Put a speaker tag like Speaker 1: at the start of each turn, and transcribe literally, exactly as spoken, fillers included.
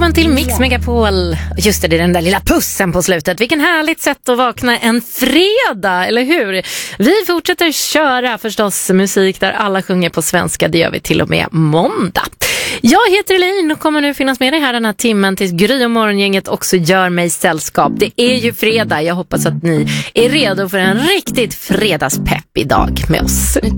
Speaker 1: välkommen till Mix Megapol. Just det, det är den där lilla pussen på slutet. Vilken härligt sätt att vakna en fredag, eller hur? Vi fortsätter köra förstås musik där alla sjunger på svenska. Det gör vi till och med måndag. Jag heter Elin och kommer nu finnas med dig här den här timmen tills Gry och morgongänget också gör mig sällskap. Det är ju fredag. Jag hoppas att ni är redo för en riktigt fredagspepp idag med oss.